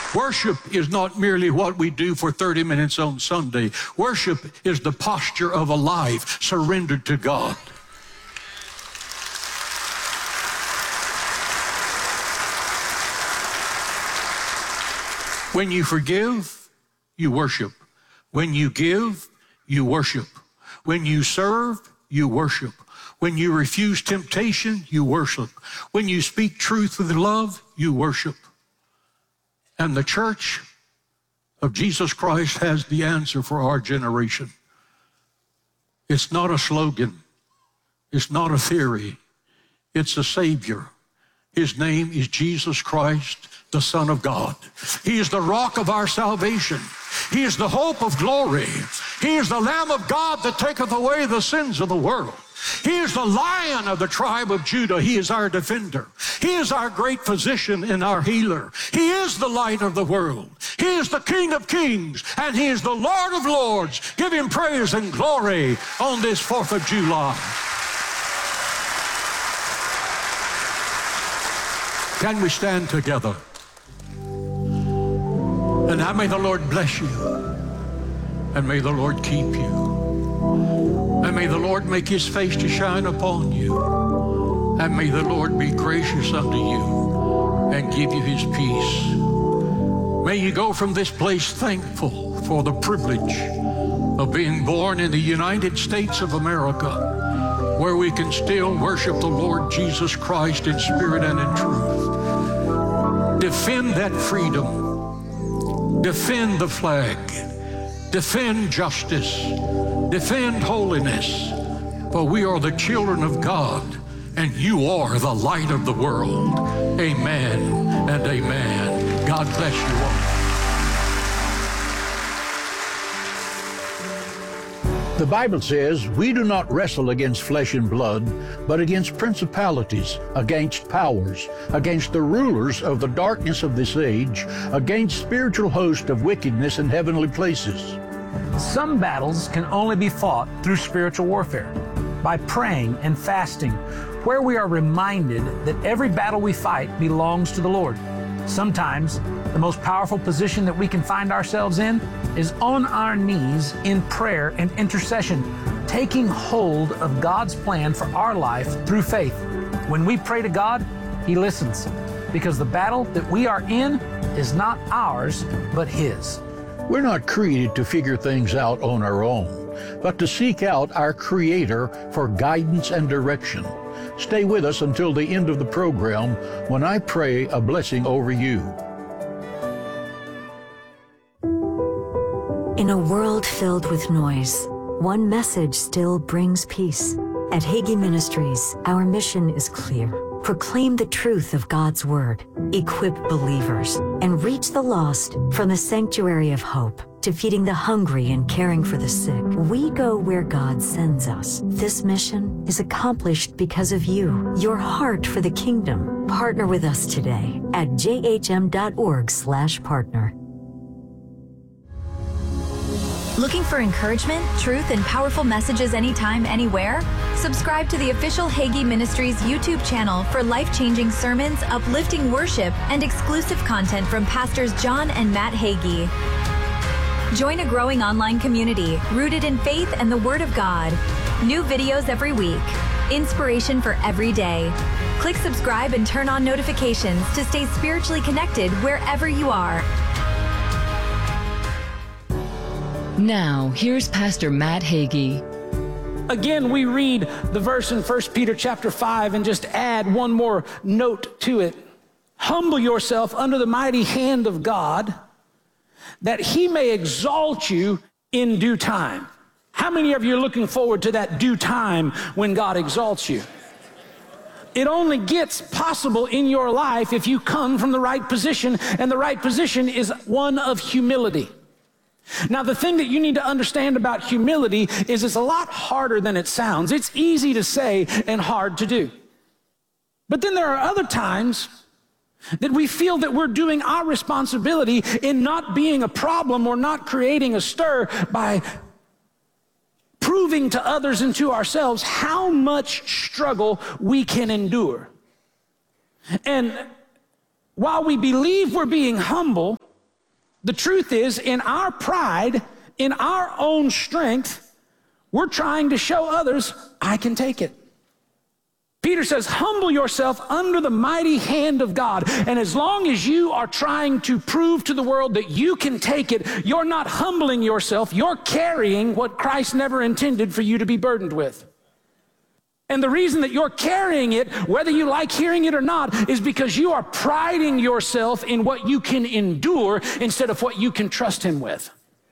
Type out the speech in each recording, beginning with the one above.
Worship is not merely what we do for 30 minutes on Sunday. Worship is the posture of a life surrendered to God. When you forgive, you worship. When you give, you worship. When you serve, you worship. When you refuse temptation, you worship. When you speak truth with love, you worship. And the church of Jesus Christ has the answer for our generation. It's not a slogan. It's not a theory. It's a Savior. His name is Jesus Christ, the Son of God. He is the rock of our salvation. He is the hope of glory. He is the Lamb of God that taketh away the sins of the world. He is the Lion of the tribe of Judah. He is our defender. He is our great physician and our healer. He is the light of the world. He is the King of kings, and He is the Lord of lords. Give Him praise and glory on this 4th of July. Can we stand together? And now may the Lord bless you, and may the Lord keep you, and may the Lord make His face to shine upon you, and may the Lord be gracious unto you and give you His peace. May you go from this place thankful for the privilege of being born in the United States of America, where we can still worship the Lord Jesus Christ in spirit and in truth. Defend that freedom. Defend the flag. Defend justice. Defend holiness. For we are the children of God, and you are the light of the world. Amen and amen. God bless you all. The Bible says we do not wrestle against flesh and blood, but against principalities, against powers, against the rulers of the darkness of this age, against spiritual hosts of wickedness in heavenly places. Some battles can only be fought through spiritual warfare, by praying and fasting, where we are reminded that every battle we fight belongs to the Lord. Sometimes, the most powerful position that we can find ourselves in is on our knees in prayer and intercession, taking hold of God's plan for our life through faith. When we pray to God, He listens, because the battle that we are in is not ours, but His. We're not created to figure things out on our own, but to seek out our Creator for guidance and direction. Stay with us until the end of the program when I pray a blessing over you. In a world filled with noise, one message still brings peace. At Hagee Ministries, our mission is clear. Proclaim the truth of God's Word, equip believers, and reach the lost from the sanctuary of hope to feeding the hungry and caring for the sick. We go where God sends us. This mission is accomplished because of you, your heart for the kingdom. Partner with us today at jhm.org/partner. Looking for encouragement, truth, and powerful messages anytime, anywhere? Subscribe to the official Hagee Ministries YouTube channel for life-changing sermons, uplifting worship, and exclusive content from Pastors John and Matt Hagee. Join a growing online community rooted in faith and the Word of God. New videos every week. Inspiration for every day. Click subscribe and turn on notifications to stay spiritually connected wherever you are. Now, here's Pastor Matt Hagee. Again, we read the verse in 1 Peter chapter 5 and just add one more note to it. Humble yourself under the mighty hand of God, that He may exalt you in due time. How many of you are looking forward to that due time when God exalts you? It only gets possible in your life if you come from the right position, and the right position is one of humility. Now, the thing that you need to understand about humility is it's a lot harder than it sounds. It's easy to say and hard to do. But then there are other times that we feel that we're doing our responsibility in not being a problem or not creating a stir by proving to others and to ourselves how much struggle we can endure. And while we believe we're being humble, The truth is, in our pride, in our own strength, we're trying to show others, I can take it. Peter says, humble yourself under the mighty hand of God. And as long as you are trying to prove to the world that you can take it, you're not humbling yourself, you're carrying what Christ never intended for you to be burdened with. And the reason that you're carrying it, whether you like hearing it or not, is because you are priding yourself in what you can endure instead of what you can trust Him with.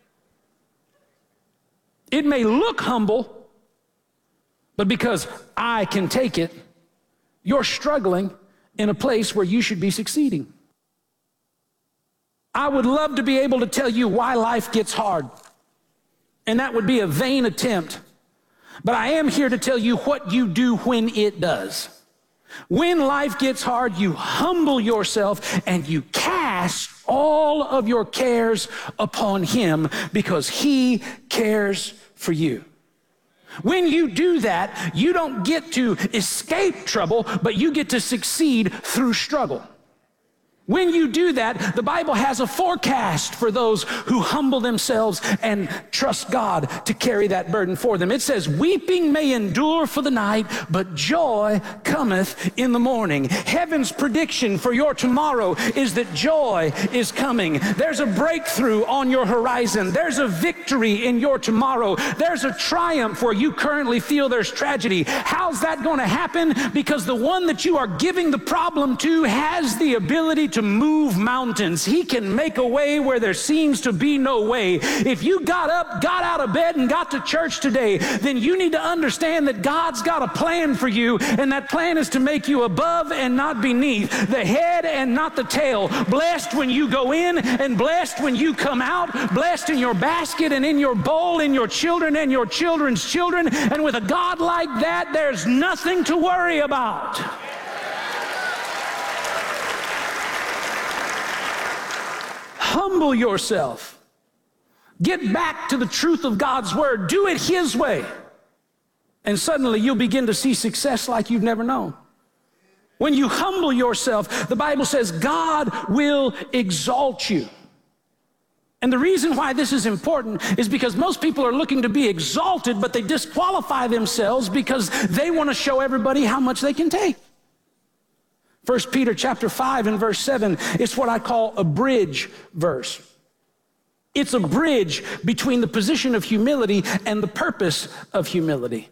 It may look humble, but because I can take it, you're struggling in a place where you should be succeeding. I would love to be able to tell you why life gets hard, and that would be a vain attempt. But I am here to tell you what you do when it does. When life gets hard, you humble yourself and you cast all of your cares upon Him because He cares for you. When you do that, you don't get to escape trouble, but you get to succeed through struggle. When you do that, the Bible has a forecast for those who humble themselves and trust God to carry that burden for them. It says, weeping may endure for the night, but joy cometh in the morning. Heaven's prediction for your tomorrow is that joy is coming. There's a breakthrough on your horizon. There's a victory in your tomorrow. There's a triumph where you currently feel there's tragedy. How's that going to happen? Because the one that you are giving the problem to has the ability to move mountains. He can make a way where there seems to be no way. If you got up, got out of bed, and got to church today, then you need to understand that God's got a plan for you, and that plan is to make you above and not beneath, the head and not the tail, blessed when you go in and blessed when you come out, blessed in your basket and in your bowl, in your children and your children's children. And with a God like that, there's nothing to worry about. Humble yourself. Get back to the truth of God's word. Do it His way. And suddenly you'll begin to see success like you've never known. When you humble yourself, the Bible says God will exalt you. And the reason why this is important is because most people are looking to be exalted, but they disqualify themselves because they want to show everybody how much they can take. 1 Peter chapter 5 and verse 7, it's what I call a bridge verse. It's a bridge between the position of humility and the purpose of humility.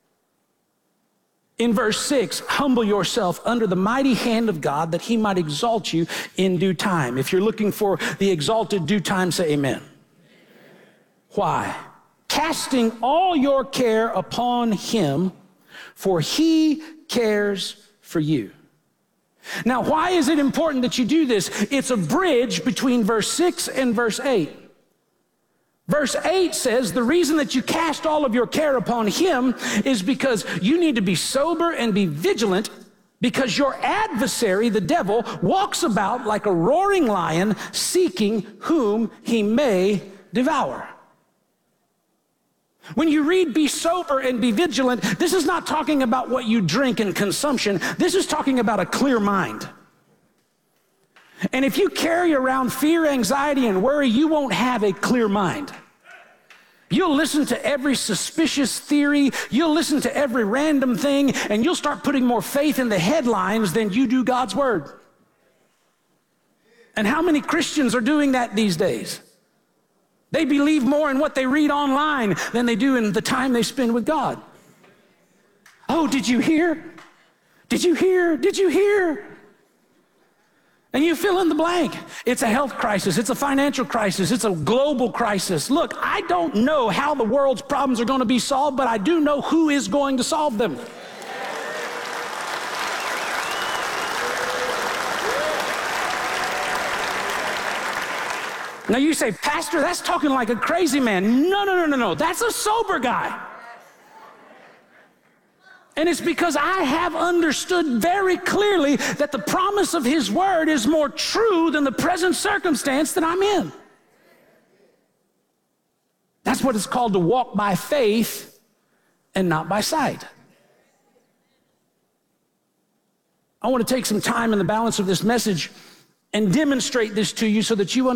In verse 6, humble yourself under the mighty hand of God that He might exalt you in due time. If you're looking for the exalted due time, say amen. Why? Casting all your care upon Him, for He cares for you. Now, why is it important that you do this? It's a bridge between verse 6 and verse 8. Verse 8 says the reason that you cast all of your care upon Him is because you need to be sober and be vigilant, because your adversary, the devil, walks about like a roaring lion seeking whom he may devour. When you read be sober and be vigilant, this is not talking about what you drink and consumption. This is talking about a clear mind. And if you carry around fear, anxiety, and worry, you won't have a clear mind. You'll listen to every suspicious theory, you'll listen to every random thing, and you'll start putting more faith in the headlines than you do God's word. And how many Christians are doing that these days? They believe more in what they read online than they do in the time they spend with God. Oh, did you hear? Did you hear? Did you hear? And you fill in the blank. It's a health crisis. It's a financial crisis. It's a global crisis. Look, I don't know how the world's problems are going to be solved, but I do know who is going to solve them. Now you say, Pastor, that's talking like a crazy man. No. That's a sober guy. And it's because I have understood very clearly that the promise of His word is more true than the present circumstance that I'm in. That's what it's called to walk by faith and not by sight. I want to take some time in the balance of this message and demonstrate this to you so that you